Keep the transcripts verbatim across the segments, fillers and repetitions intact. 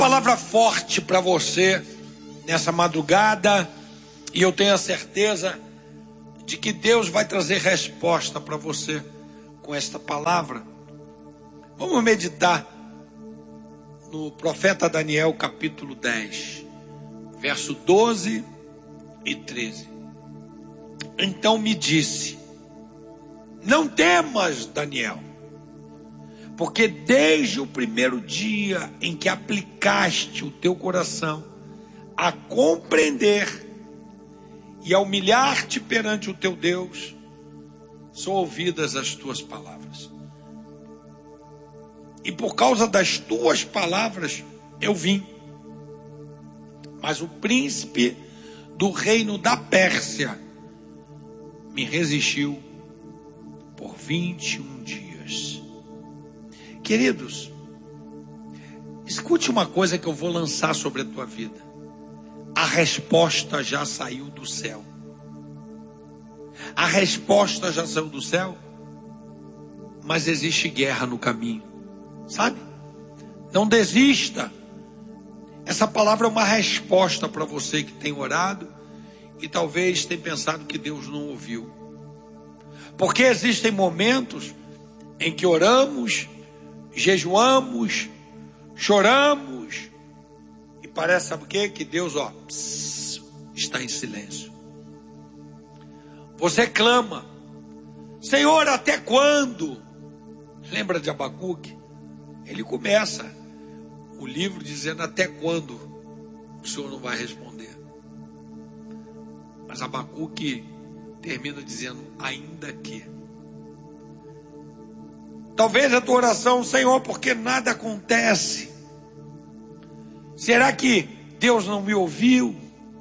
Palavra forte para você nessa madrugada, e eu tenho a certeza de que Deus vai trazer resposta para você com esta palavra. Vamos meditar no profeta Daniel, capítulo dez, verso doze e treze. Então me disse: não temas, Daniel, porque desde o primeiro dia em que aplicaste o teu coração a compreender e a humilhar-te perante o teu Deus, são ouvidas as tuas palavras. E por causa das tuas palavras eu vim. Mas o príncipe do reino da Pérsia me resistiu por vinte e um dias. Queridos, escute uma coisa que eu vou lançar sobre a tua vida. A resposta já saiu do céu. A resposta já saiu do céu, mas existe guerra no caminho, sabe? Não desista. Essa palavra é uma resposta para você que tem orado e talvez tenha pensado que Deus não ouviu. Porque existem momentos em que oramos, jejuamos, choramos, e parece, sabe o quê? Que Deus, ó, pss, está em silêncio. Você clama: Senhor, até quando? Lembra de Abacuque? Ele começa o livro dizendo: até quando o Senhor não vai responder? Mas Abacuque termina dizendo: ainda que. Talvez a tua oração: Senhor, porque nada acontece? Será que Deus não me ouviu?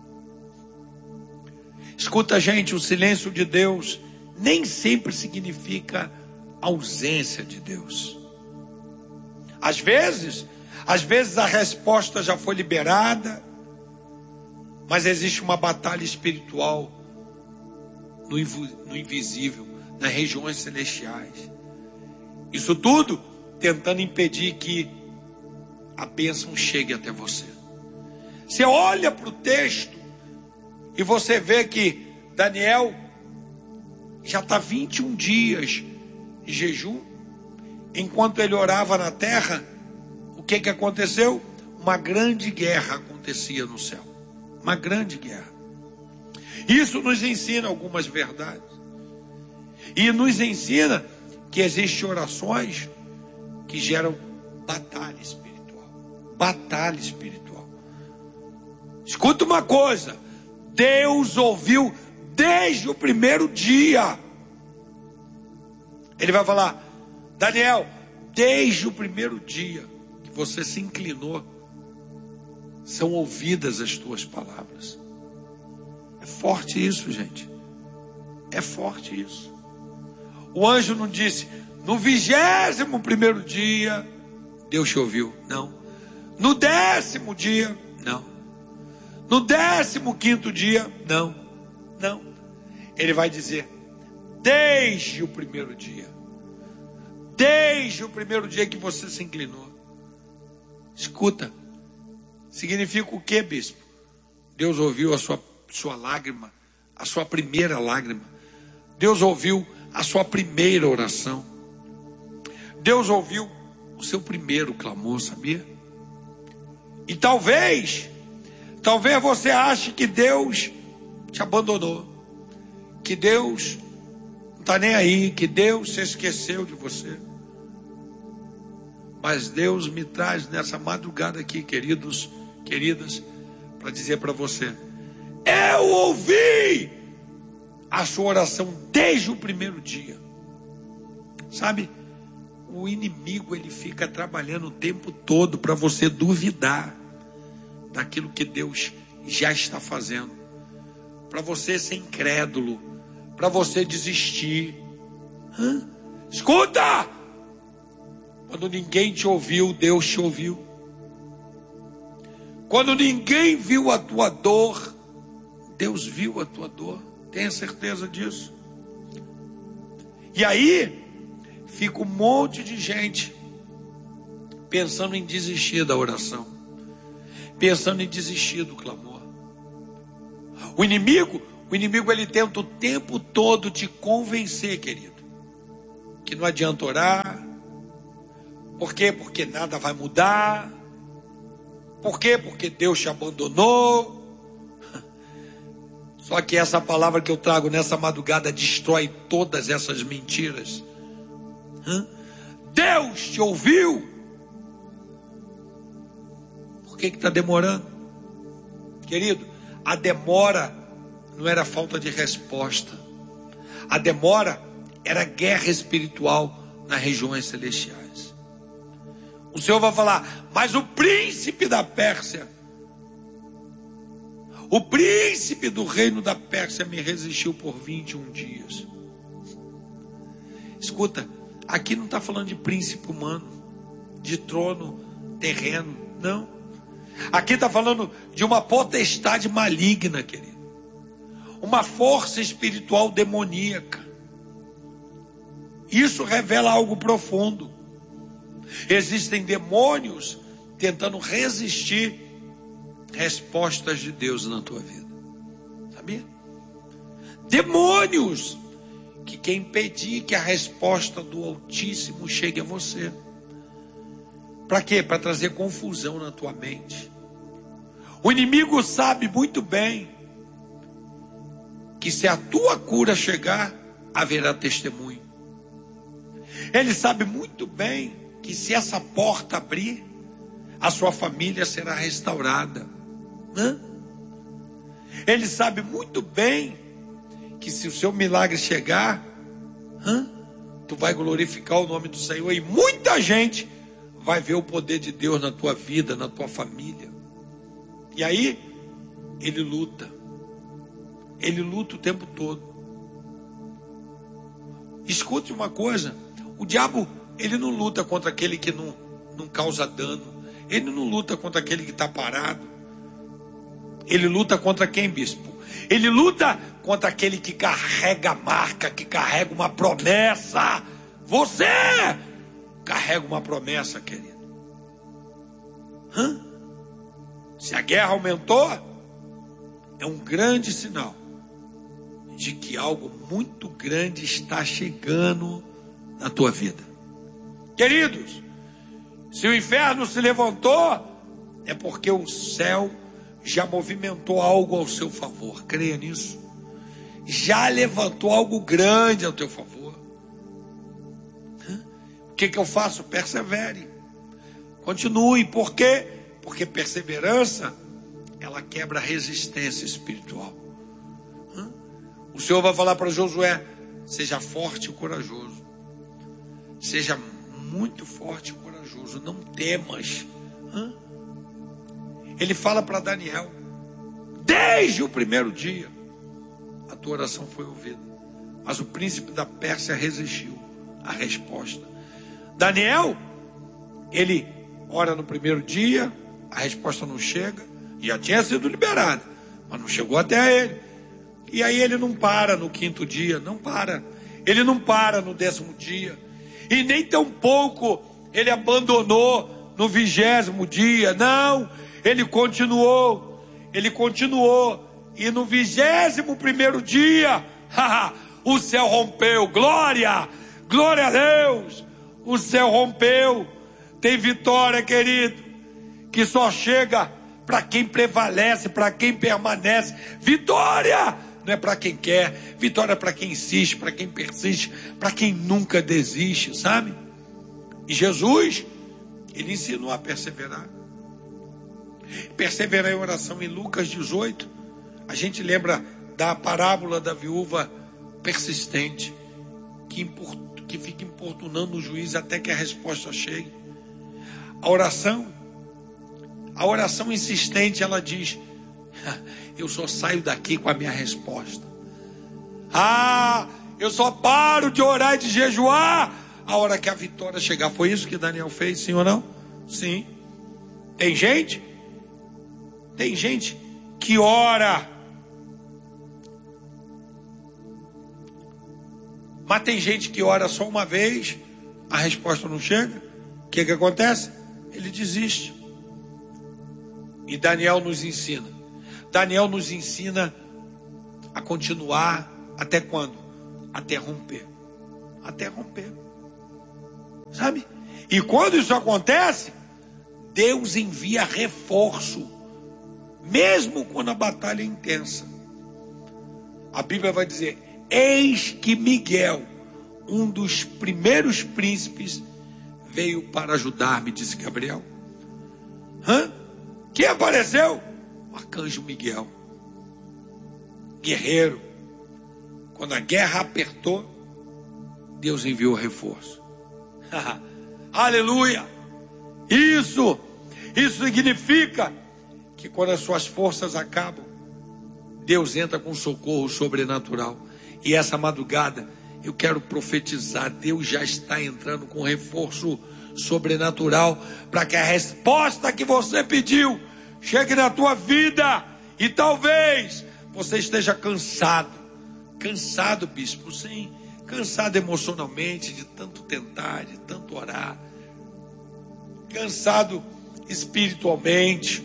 Escuta, gente, o silêncio de Deus nem sempre significa ausência de Deus. Às vezes, às vezes a resposta já foi liberada, mas existe uma batalha espiritual no invisível, nas regiões celestiais. Isso tudo tentando impedir que a bênção chegue até você. Você olha para o texto e você vê que Daniel já está vinte e um dias em jejum. Enquanto ele orava na terra, o que, que aconteceu? Uma grande guerra acontecia no céu. Uma grande guerra. Isso nos ensina algumas verdades. E nos ensina que existem orações que geram batalha espiritual. Batalha espiritual. Escuta uma coisa: Deus ouviu desde o primeiro dia. Ele vai falar: Daniel, desde o primeiro dia que você se inclinou, são ouvidas as tuas palavras. É forte isso, gente. É forte isso. O anjo não disse: no vigésimo primeiro dia Deus te ouviu. Não. No décimo dia, não. No décimo quinto dia, não. Não. Ele vai dizer: desde o primeiro dia. Desde o primeiro dia que você se inclinou. Escuta. Significa o que, bispo? Deus ouviu a sua, sua lágrima, a sua primeira lágrima. Deus ouviu a sua primeira oração. Deus ouviu o seu primeiro clamor, sabia? E talvez, talvez você ache que Deus te abandonou, que Deus não está nem aí, que Deus se esqueceu de você. Mas Deus me traz nessa madrugada aqui, queridos, queridas, para dizer para você: eu ouvi a sua oração desde o primeiro dia. Sabe, o inimigo, ele fica trabalhando o tempo todo para você duvidar daquilo que Deus já está fazendo, para você ser incrédulo, para você desistir. Hã? Escuta! Quando ninguém te ouviu, Deus te ouviu. Quando ninguém viu a tua dor, Deus viu a tua dor. Tenha certeza disso. E aí fica um monte de gente pensando em desistir da oração. pensando em desistir do clamor. O inimigo, o inimigo ele tenta o tempo todo te convencer, querido, que não adianta orar. Por quê? Porque nada vai mudar. Por quê? Porque Deus te abandonou. Só que essa palavra que eu trago nessa madrugada destrói todas essas mentiras. Deus te ouviu. Por que que está demorando? Querido, a demora não era falta de resposta. A demora era guerra espiritual nas regiões celestiais. O Senhor vai falar, mas o príncipe da Pérsia, o príncipe do reino da Pérsia me resistiu por vinte e um dias. Escuta, aqui não está falando de príncipe humano, de trono terreno, não. Aqui está falando de uma potestade maligna, querido. Uma força espiritual demoníaca. Isso revela algo profundo. Existem demônios tentando resistir respostas de Deus na tua vida. Sabia? Demônios que quer impedir que a resposta do Altíssimo chegue a você. Para quê? Para trazer confusão na tua mente. O inimigo sabe muito bem que se a tua cura chegar, haverá testemunho. Ele sabe muito bem que se essa porta abrir, a sua família será restaurada. Hã? Ele sabe muito bem que se o seu milagre chegar, hã? Tu vai glorificar o nome do Senhor e muita gente vai ver o poder de Deus na tua vida, na tua família. E aí, ele luta. Ele luta o tempo todo. Escute uma coisa, o diabo, ele não luta contra aquele que não, não causa dano. Ele não luta contra aquele que está parado. Ele luta contra quem, bispo? Ele luta contra aquele que carrega a marca, que carrega uma promessa. Você carrega uma promessa, querido. Hã? Se a guerra aumentou, é um grande sinal de que algo muito grande está chegando na tua vida. Queridos, se o inferno se levantou, é porque o céu já movimentou algo ao seu favor. Creia nisso. Já levantou algo grande ao teu favor. O que que eu faço? Persevere. Continue. Por quê? Porque perseverança, ela quebra a resistência espiritual. O Senhor vai falar para Josué, seja forte e corajoso. Seja muito forte e corajoso. Não temas. Ele fala para Daniel, desde o primeiro dia, a tua oração foi ouvida. Mas o príncipe da Pérsia resistiu à resposta. Daniel, ele ora no primeiro dia, a resposta não chega, já tinha sido liberada, mas não chegou até ele. E aí ele não para no quinto dia, não para. Ele não para no décimo dia. E nem tampouco ele abandonou no vigésimo dia, não. Ele continuou, ele continuou. E no vigésimo primeiro dia, o céu rompeu. Glória, glória a Deus. O céu rompeu. Tem vitória, querido, que só chega para quem prevalece, para quem permanece. Vitória não é para quem quer, vitória é para quem insiste, para quem persiste, para quem nunca desiste, sabe? E Jesus, ele ensinou a perseverar. Perseverar em oração. Em Lucas dezoito, a gente lembra da parábola da viúva persistente, que, import, que fica importunando o juiz até que a resposta chegue. A oração, a oração insistente, ela diz, eu só saio daqui com a minha resposta. Ah, eu só paro de orar e de jejuar a hora que a vitória chegar. Foi isso que Daniel fez, sim ou não? Sim. Tem gente, tem gente que ora, mas tem gente que ora só uma vez, a resposta não chega. O que que acontece? Ele desiste. E Daniel nos ensina. Daniel nos ensina a continuar até quando? Até romper. Até romper. Sabe? E quando isso acontece, Deus envia reforço, mesmo quando a batalha é intensa. A Bíblia vai dizer: eis que Miguel, um dos primeiros príncipes, veio para ajudar-me, disse Gabriel. Hã? Quem apareceu? O arcanjo Miguel, guerreiro. Quando a guerra apertou, Deus enviou reforço. Aleluia! Isso, isso significa que quando as suas forças acabam, Deus entra com socorro sobrenatural. E essa madrugada eu quero profetizar: Deus já está entrando com reforço sobrenatural para que a resposta que você pediu chegue na tua vida. E talvez você esteja cansado, cansado, bispo, sim, cansado emocionalmente de tanto tentar, de tanto orar, cansado espiritualmente,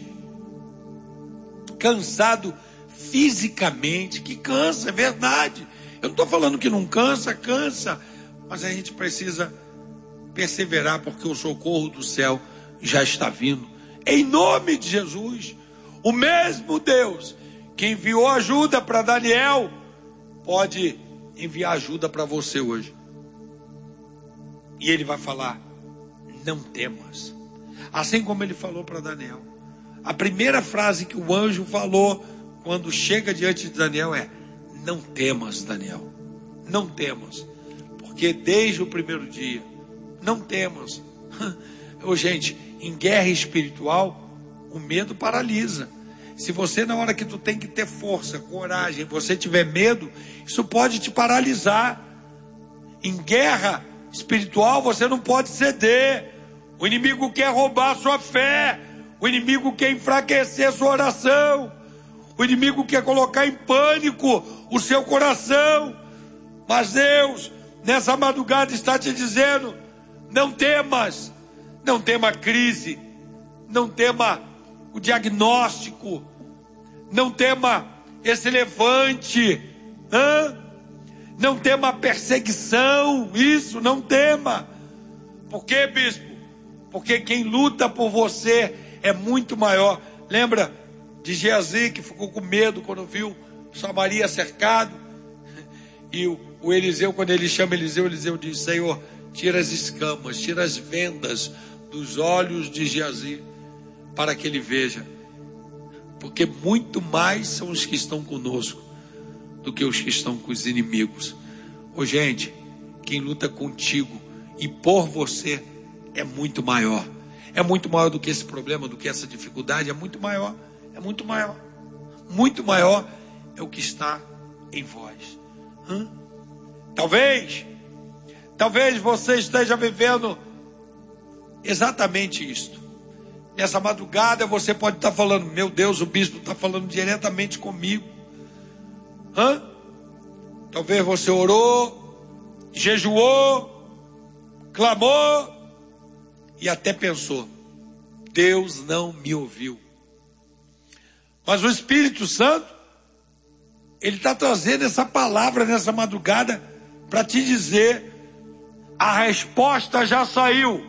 cansado fisicamente, que cansa, é verdade. Eu não estou falando que não cansa, cansa, mas a gente precisa perseverar, porque o socorro do céu já está vindo. Em nome de Jesus, o mesmo Deus que enviou ajuda para Daniel pode enviar ajuda para você hoje. E ele vai falar: não temas. Assim como ele falou para Daniel. A primeira frase que o anjo falou quando chega diante de Daniel é: não temas, Daniel. Não temas. Porque desde o primeiro dia, não temas. Ô, gente, em guerra espiritual, o medo paralisa. Se você, na hora que tu tem que ter força, coragem, você tiver medo, isso pode te paralisar. Em guerra espiritual, você não pode ceder. O inimigo quer roubar a sua fé. O inimigo quer enfraquecer a sua oração. O inimigo quer colocar em pânico o seu coração. Mas Deus, nessa madrugada, está te dizendo: não temas. Não tema a crise. Não tema o diagnóstico. Não tema esse levante. Hã? Não tema a perseguição. Isso, não tema. Por quê, bispo? Porque quem luta por você é muito maior. Lembra de Geazi, que ficou com medo quando viu Samaria cercado? E o, o Eliseu, quando ele chama Eliseu, Eliseu diz: Senhor, tira as escamas, tira as vendas dos olhos de Geazi, para que ele veja. Porque muito mais são os que estão conosco do que os que estão com os inimigos. Ô, gente, quem luta contigo e por você é muito maior. É muito maior do que esse problema, do que essa dificuldade. É muito maior. É muito maior. Muito maior é o que está em vós. Hã? Talvez, talvez você esteja vivendo exatamente isto. Nessa madrugada você pode estar falando: meu Deus, o bispo está falando diretamente comigo. Hã? Talvez você orou, jejuou, clamou e até pensou: Deus não me ouviu. Mas o Espírito Santo, ele está trazendo essa palavra nessa madrugada para te dizer: a resposta já saiu.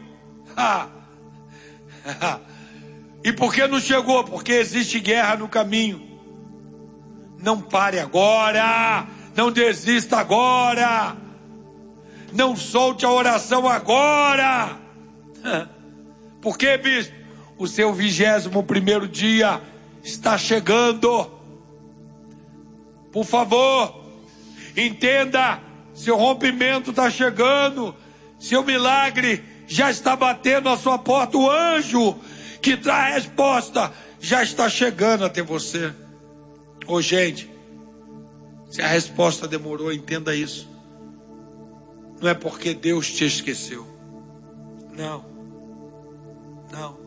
E por que não chegou? Porque existe guerra no caminho. Não pare agora. Não desista agora. Não solte a oração agora. Por que, bispo? O seu vigésimo primeiro dia está chegando. Por favor, entenda: seu rompimento está chegando. Seu milagre já está batendo a sua porta. O anjo que traz a resposta já está chegando até você. Ô, gente, se a resposta demorou, entenda isso. Não é porque Deus te esqueceu. Não. Não.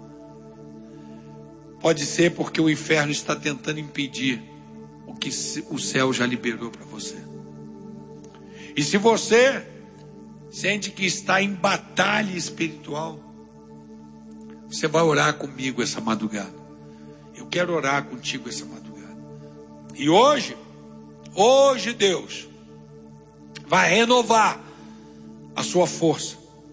Pode ser porque o inferno está tentando impedir o que o céu já liberou para você. E se você sente que está em batalha espiritual, você vai orar comigo essa madrugada. Eu quero orar contigo essa madrugada. E hoje, hoje Deus vai renovar a sua força,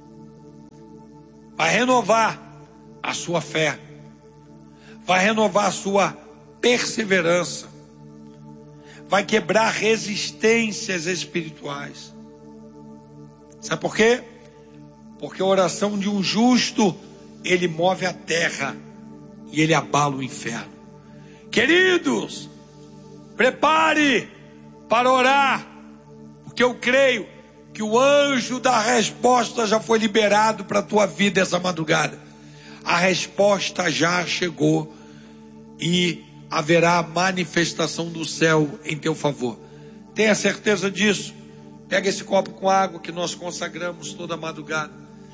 vai renovar a sua fé, vai renovar a sua perseverança, vai quebrar resistências espirituais. Sabe por quê? Porque a oração de um justo, ele move a terra e ele abala o inferno. Queridos, prepare para orar, porque eu creio que o anjo da resposta já foi liberado para a tua vida essa madrugada. A resposta já chegou e haverá manifestação do céu em teu favor. Tenha certeza disso. Pega esse copo com água que nós consagramos toda madrugada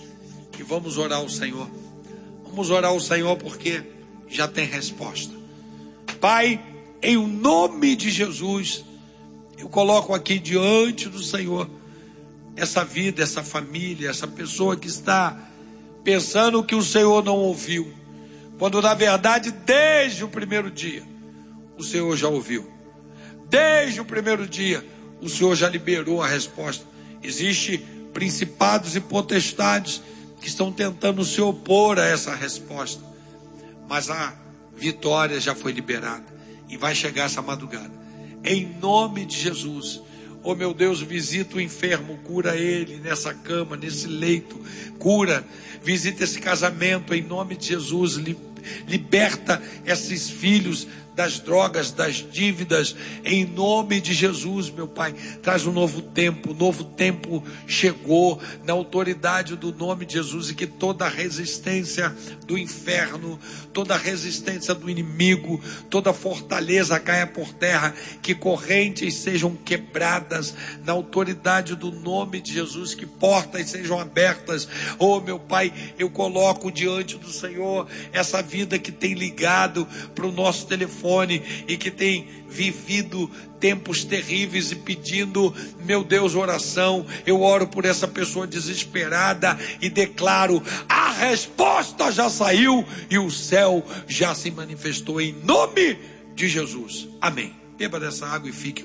e vamos orar ao Senhor. Vamos orar ao Senhor porque já tem resposta. Pai, em o nome de Jesus, eu coloco aqui diante do Senhor essa vida, essa família, essa pessoa que está pensando que o Senhor não ouviu, quando na verdade desde o primeiro dia o Senhor já ouviu. Desde o primeiro dia o Senhor já liberou a resposta. Existem principados e potestades que estão tentando se opor a essa resposta, mas a vitória já foi liberada e vai chegar essa madrugada. Em nome de Jesus, oh meu Deus, visita o enfermo, cura ele nessa cama, nesse leito, cura, visita esse casamento em nome de Jesus, liberta esses filhos das drogas, das dívidas, em nome de Jesus, meu Pai. Traz um novo tempo, um novo tempo chegou na autoridade do nome de Jesus, e que toda resistência do inferno, toda resistência do inimigo, toda fortaleza caia por terra, que correntes sejam quebradas na autoridade do nome de Jesus, que portas sejam abertas. Oh meu Pai, eu coloco diante do Senhor essa vida que tem ligado para o nosso telefone e que tem vivido tempos terríveis e pedindo, meu Deus, oração. Eu oro por essa pessoa desesperada e declaro: a resposta já saiu e o céu já se manifestou em nome de Jesus. Amém. Beba dessa água e fique